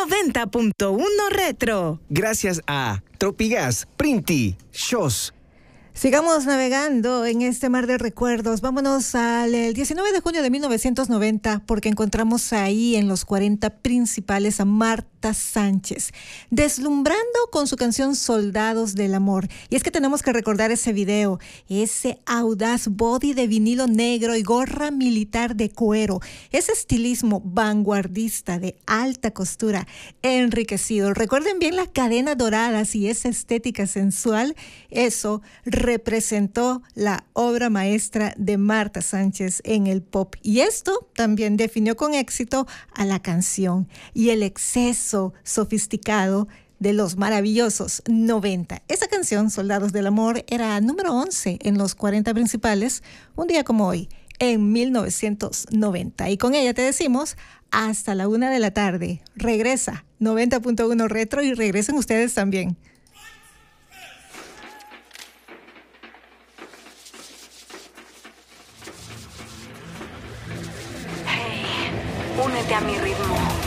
90.1 Retro. Gracias a Tropigas, Printi, Shows. Sigamos navegando en este mar de recuerdos. Vámonos al 19 de junio de 1990, porque encontramos ahí en los 40 principales a Marta Sánchez, deslumbrando con su canción Soldados del Amor. Y es que tenemos que recordar ese video, ese audaz body de vinilo negro y gorra militar de cuero, ese estilismo vanguardista de alta costura, enriquecido. Recuerden bien las cadenas doradas y esa estética sensual. Eso representó la obra maestra de Marta Sánchez en el pop. Y esto también definió con éxito a la canción y el exceso sofisticado de los maravillosos 90. Esa canción, Soldados del Amor, era número 11 en los 40 principales, un día como hoy, en 1990. Y con ella te decimos, hasta la 1 de la tarde. Regresa 90.1 Retro y regresen ustedes también. Únete a mi ritmo.